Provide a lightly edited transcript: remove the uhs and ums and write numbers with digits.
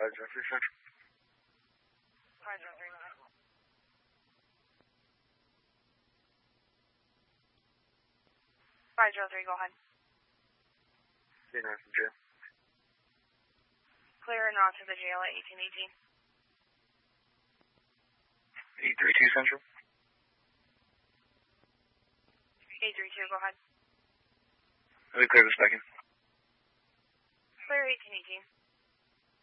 503 Central. 503, go ahead. 503, go ahead. Being out from jail. Clear and route to the jail at 1818. 832 Central. 832, go ahead. Let me clear this back in. Clear 1818.